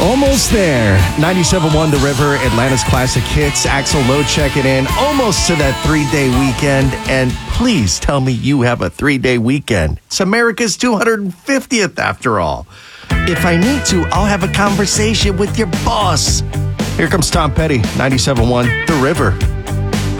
Almost there. 97.1 The River, Atlanta's classic hits. Axl Lowe checking in. Almost to that 3-day weekend. And please tell me you have a 3-day weekend. It's America's 250th after all. If I need to, I'll have a conversation with your boss. Here comes Tom Petty, 97.1 The River.